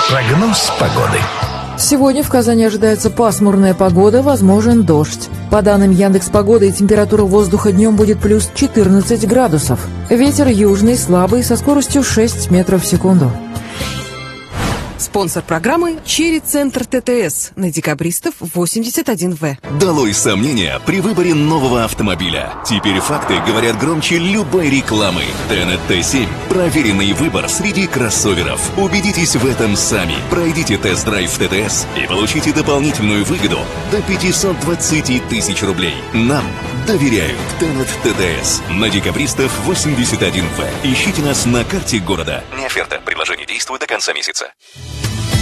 Прогноз погоды. Сегодня в Казани ожидается пасмурная погода, возможен дождь. По данным Яндекс.Погоды, температура воздуха днем будет плюс 14 градусов. Ветер южный, слабый, со скоростью 6 метров в секунду. Спонсор программы «Черри Центр ТТС» на Декабристов 81В. Долой сомнения при выборе нового автомобиля. Теперь факты говорят громче любой рекламы. Тенет Т7 – проверенный выбор среди кроссоверов. Убедитесь в этом сами. Пройдите тест-драйв ТТС и получите дополнительную выгоду до 520 тысяч рублей. Нам доверяют. Тенет ТТС на Декабристов 81В. Ищите нас на карте города. Не оферта. Предложение действует до конца месяца.